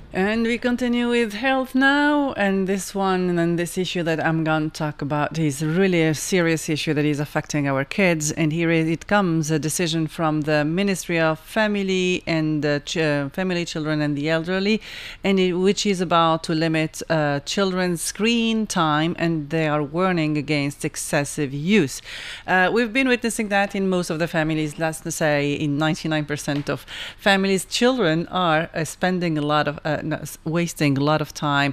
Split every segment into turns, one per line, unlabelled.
And we continue with health now. And this one and this issue that I'm going to talk about is really a serious issue that is affecting our kids. And here it comes a decision from the Ministry of Family and Family, Children and the Elderly, which is about to limit children's screen time. And they are warning against excessive use. We've been witnessing that in most of the families. Let's say in 99% of families, children are spending a lot of wasting a lot of time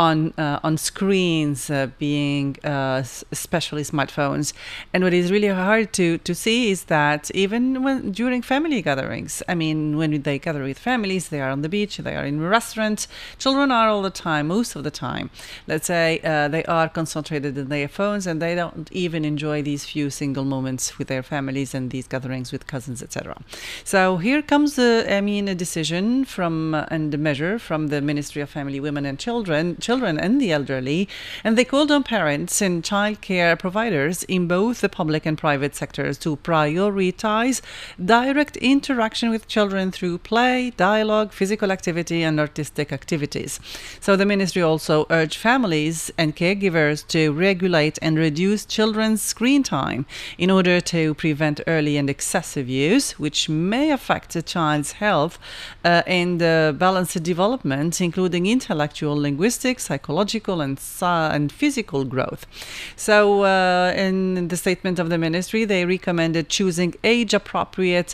on screens, being especially smartphones. And what is really hard to see is that even during family gatherings, I mean, when they gather with families, they are on the beach, they are in restaurants, children are all the time, most of the time. Let's say they are concentrated in their phones and they don't even enjoy these few single moments with their families and these gatherings with cousins, etc. So here comes a decision and a measure from the Ministry of Family, Women and Children and the Elderly, and they called on parents and childcare providers in both the public and private sectors to prioritize direct interaction with children through play, dialogue, physical activity, and artistic activities. So the ministry also urged families and caregivers to regulate and reduce children's screen time in order to prevent early and excessive use, which may affect a child's health and balanced development, including intellectual, linguistic, psychological, and physical growth. So in the statement of the ministry, they recommended choosing age-appropriate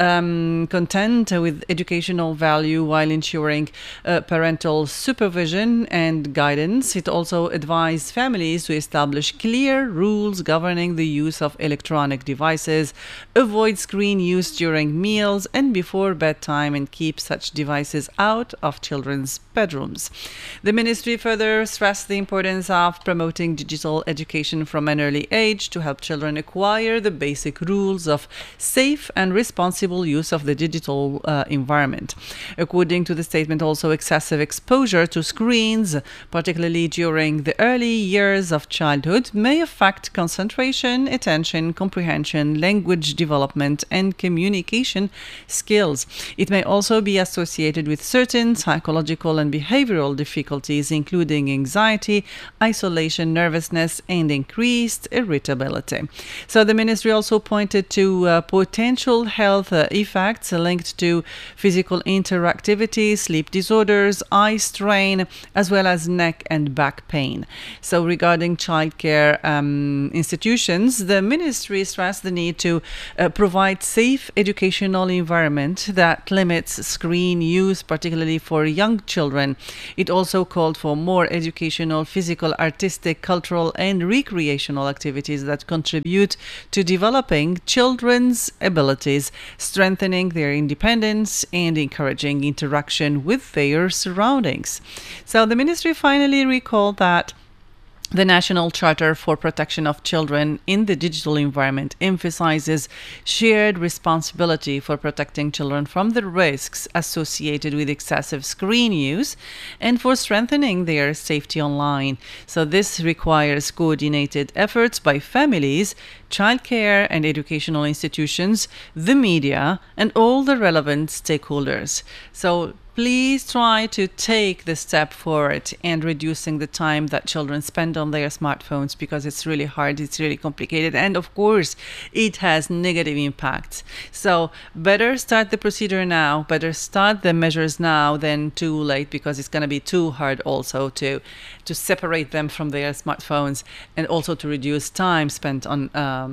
content with educational value while ensuring parental supervision and guidance. It also advised families to establish clear rules governing the use of electronic devices, avoid screen use during meals and before bedtime, and keep such devices out of children's bedrooms. The ministry further stressed the importance of promoting digital education from an early age to help children acquire the basic rules of safe and responsible use of the digital environment. According to the statement, also excessive exposure to screens, particularly during the early years of childhood, may affect concentration, attention, comprehension, language development, and communication skills. It may also be associated with certain psychological and behavioral difficulties, including anxiety, isolation, nervousness, and increased irritability. So the ministry also pointed to potential health effects linked to physical interactivity, sleep disorders, eye strain, as well as neck and back pain. So regarding childcare institutions, the ministry stressed the need to provide safe educational environment that limits screen use, particularly for young children. It also called for more educational, physical, artistic, cultural, and recreational activities that contribute to developing children's abilities, strengthening their independence, and encouraging interaction with their surroundings. So the ministry finally recalled that the National Charter for Protection of Children in the Digital Environment emphasizes shared responsibility for protecting children from the risks associated with excessive screen use and for strengthening their safety online. So this requires coordinated efforts by families, childcare and educational institutions, the media, and all the relevant stakeholders. So please try to take the step forward and reducing the time that children spend on their smartphones, because it's really hard, it's really complicated, and of course it has negative impacts. So better start the procedure now, better start the measures now than too late, because it's going to be too hard also to separate them from their smartphones and also to reduce time spent on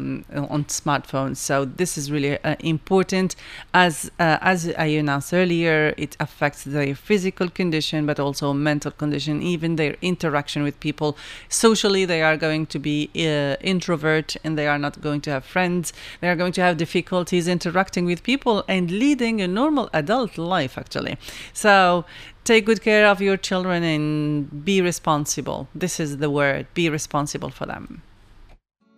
smartphones. So this is really important. As I announced earlier, it affects their physical condition, but also mental condition, even their interaction with people. Socially, they are going to be introvert and they are not going to have friends. They are going to have difficulties interacting with people and leading a normal adult life, actually. So take good care of your children and be responsible. This is the word, be responsible for them.